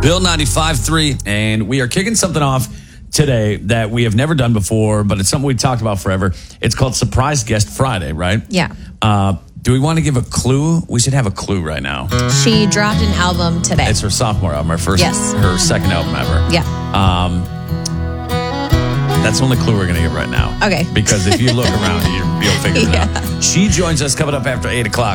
Bill 95.3, and we are kicking something off today that we have never done before, but it's something we talked about forever. It's called Surprise Guest Friday, right? Yeah. Do we want to give a clue? We should have a clue right now. She dropped an album today. It's her sophomore album, Yes. her second album ever. Yeah. That's the only clue we're going to give right now. Okay. Because if you look around, you'll figure it out. She joins us coming up after 8 o'clock.